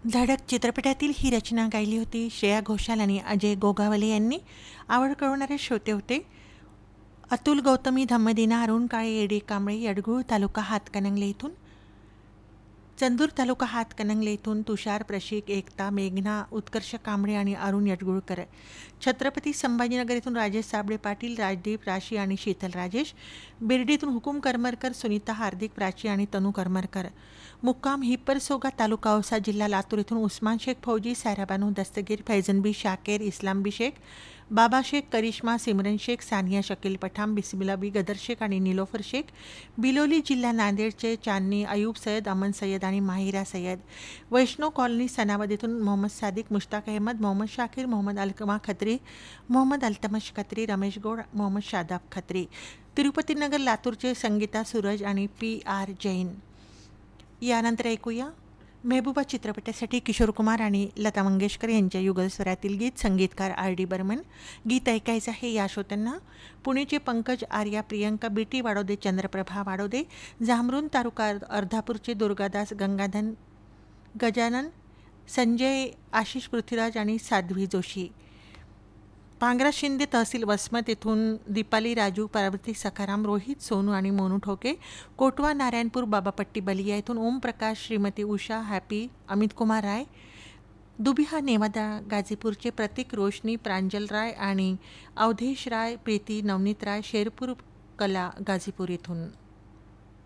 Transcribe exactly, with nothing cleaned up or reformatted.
धडक चित्रपटातील ही रचना गायली होती श्रेया घोषाल आणि अजय गोगावले यांनी. आवड कळवणारे श्रोते होते अतुल गौतमी, धम्मदिना, अरुण काळे, एडी कांबळे, यडगुळ तालुका हातकणंगले इथून, चंदूर तालुका हातकणंगले इथून तुषार, प्रशिक, एकता, मेघना, उत्कर्ष कांबळे आणि अरुण यडगुळकर. छत्रपती संभाजीनगर इथून राजेश साबळे पाटील, राजदीप, राशी आणि शीतल राजेश. बिर्डीतून हुकुम करमरकर, सुनीता, हार्दिक, प्राची आणि तनू करमरकर. मुक्काम हिप्परसोगा तालुका औसा जिल्हा लातूर इथून उस्मान शेख फौजी, सायराबानू दस्तगीर, फैजन बी शाकेर, इस्लाम बी शेख, बाबा शेख, करिश्मा, सिमरन शेख, सानिया शकील पठाम, बिस्मिला बी गदर शेख आणि निलोफर शेख. बिलोली जिल्हा नांदेडचे चांदणी, अयूब सय्यद, अमन सय्यद आणि माहिरा सय्यद. वैष्णव कॉलनी सनावद इथून मोहम्मद सादिक, मुश्ताक अहमद, मोहम्मद शाकिर, मोहम्मद अलकमा खत्री, मोहम्मद अल्तमश खत्री, रमेश गौड, मोहम्मद शादाब खत्री. तिरुपतीनगर लातूरचे संगीता सूरज आणि पी आर जैन. यानंतर ऐकूया मेहबूबा चित्रपटासाठी किशोर कुमार आणि लता मंगेशकर यांच्या युगलस्वरातील गीत, संगीतकार आर डी बर्मन. गीत ऐकायचं आहे या श्रोत्यांना पुणेचे पंकज, आर्या, प्रियंका, बीटी वाडोदे, चंद्रप्रभा वाडोदे, जामरुन तालुका अर्धापूरचे दुर्गादास, गंगाधन, गजानन, संजय, आशिष पृथ्वीराज आणि साध्वी जोशी. पांगरा शिंदे तहसील वसमत येथून दीपाली, राजू, पार्वती, सखाराम, रोहित, सोनू आणि मोनू ठोके. कोटवा, नारायणपूर, बाबापट्टी, बलिया येथून ओमप्रकाश, श्रीमती उषा, हॅपी, अमित कुमार राय. दुबिहा, नेवादा, गाझीपूरचे प्रतीक, रोशनी, प्रांजल राय आणि अवधेश राय, प्रीती, नवनीत राय, शेरपूर कला, गाझीपूर येथून.